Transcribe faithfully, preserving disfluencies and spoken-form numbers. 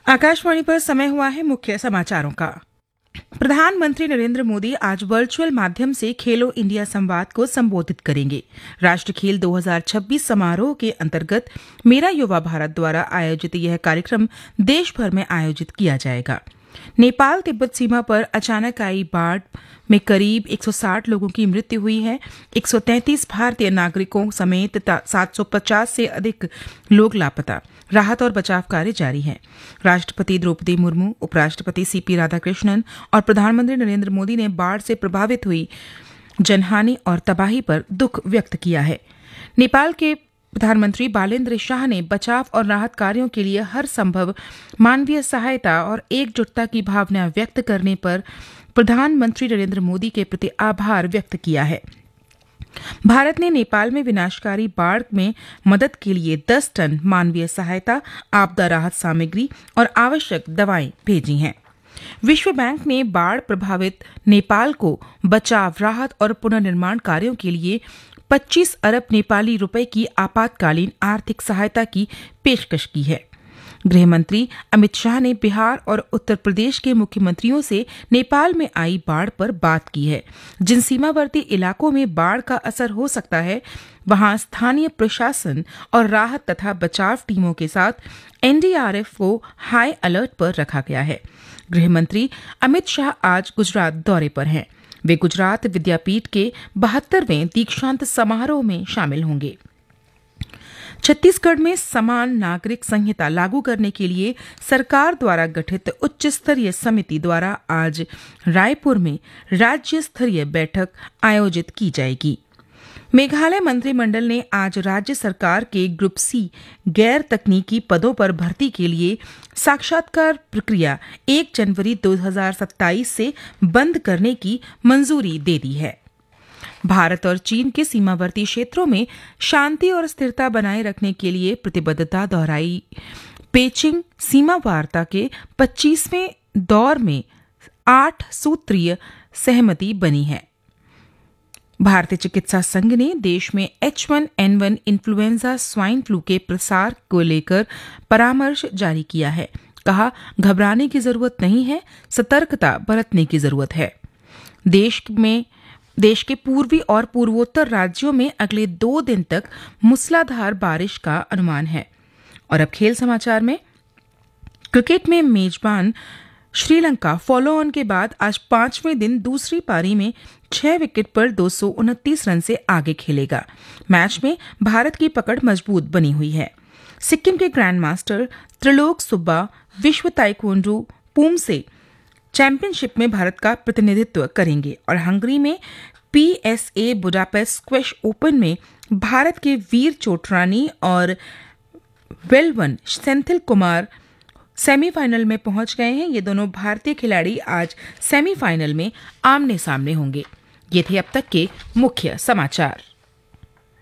आकाशवाणी पर समय हुआ है मुख्य समाचारों का। प्रधानमंत्री नरेंद्र मोदी आज वर्चुअल माध्यम से खेलो इंडिया संवाद को संबोधित करेंगे। राष्ट्रीय खेल दो हज़ार छब्बीस समारोह के अंतर्गत मेरा युवा भारत द्वारा आयोजित यह कार्यक्रम देश भर में आयोजित किया जाएगा। नेपाल तिब्बत सीमा पर अचानक आई बाढ़ में करीब एक सौ साठ लोगों की मृत्यु हुई है। एक सौ तैंतीस भारतीय नागरिकों समेत सात सौ पचास से अधिक लोग लापता। राहत और बचाव कार्य जारी है। राष्ट्रपति द्रौपदी मुर्मू, उपराष्ट्रपति सीपी राधाकृष्णन और प्रधानमंत्री नरेंद्र मोदी ने बाढ़ से प्रभावित हुई जनहानि और तबाही पर दुख व्यक्त किया है। नेपाल के प्रधानमंत्री बालेन्द्र शाह ने बचाव और राहत कार्यों के लिए हर संभव मानवीय सहायता और एकजुटता की भावना व्यक्त करने पर प्रधानमंत्री नरेंद्र मोदी के प्रति आभार व्यक्त किया है। भारत ने नेपाल में विनाशकारी बाढ़ में मदद के लिए दस टन मानवीय सहायता, आपदा राहत सामग्री और आवश्यक दवाएं भेजी हैं। विश्व बैंक ने बाढ़ प्रभावित नेपाल को बचाव, राहत और पुनर्निर्माण कार्यों के लिए पच्चीस अरब नेपाली रुपए की आपातकालीन आर्थिक सहायता की पेशकश की है। गृह मंत्री अमित शाह ने बिहार और उत्तर प्रदेश के मुख्यमंत्रियों से नेपाल में आई बाढ़ पर बात की है। जिन सीमावर्ती इलाकों में बाढ़ का असर हो सकता है, वहां स्थानीय प्रशासन और राहत तथा बचाव टीमों के साथ एनडीआरएफ को हाई अलर्ट पर रखा गया है। गृह मंत्री अमित शाह आज गुजरात दौरे पर हैं। वे गुजरात विद्यापीठ के बहत्तरवें दीक्षांत समारोह में शामिल होंगे। छत्तीसगढ़ में समान नागरिक संहिता लागू करने के लिए सरकार द्वारा गठित उच्च स्तरीय समिति द्वारा आज रायपुर में राज्य स्तरीय बैठक आयोजित की जाएगी। मेघालय मंत्रिमंडल ने आज राज्य सरकार के ग्रुप सी गैर तकनीकी पदों पर भर्ती के लिए साक्षात्कार प्रक्रिया एक जनवरी दो हज़ार सत्ताईस से बंद करने की मंजूरी दे दी है। भारत और चीन के सीमावर्ती क्षेत्रों में शांति और स्थिरता बनाए रखने के लिए प्रतिबद्धता दोहराई पेचिंग सीमा वार्ता के पच्चीसवें दौर में आठ सूत्रीय सहमति बनी है। भारतीय चिकित्सा संघ ने देश में H one N one influenza swine flu के प्रसार को लेकर परामर्श जारी किया है। कहा, घबराने की जरूरत नहीं है, सतर्कता बरतने की जरूरत है। देश में देश के पूर्वी और पूर्वोत्तर राज्यों में अगले दो दिन तक मूसलाधार बारिश का अनुमान है। और अब खेल समाचार में क्रिकेट में मेजबान श्रीलंका फॉलो ऑन के बाद आज पांचवें दिन दूसरी पारी में छह विकेट पर दो सौ उनतीस रन से आगे खेलेगा। मैच में भारत की पकड़ मजबूत बनी हुई है। सिक्किम के ग्रैंड मास्टर त्रिलोक सुब्बा विश्व ताइक्वांडो पूम से चैंपियनशिप में भारत का प्रतिनिधित्व करेंगे और हंगरी में पीएसए बुडापेस्ट स्क्वैश ओपन में भारत के वीर चोटरानी और वेलवन सेंथिल कुमार सेमीफाइनल में पहुंच गए हैं। ये दोनों भारतीय खिलाड़ी आज सेमीफाइनल में आमने सामने होंगे। ये थे अब तक के मुख्य समाचार।